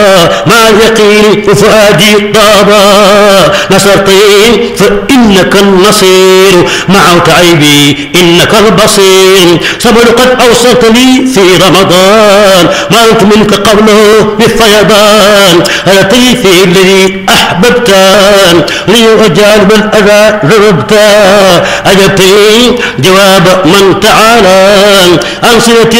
مع اليقين وفؤادي طابا. نصرتني فإنك النصير، مع تعيبي إنك البصير. صبر قد أوصلتني في رمضان، ما أنت منك قبله بالفيضان. لطيفي الذي أحببتان، ليجعل الأذى ذنبتا. أجبتني جواب من تعالى عن صلة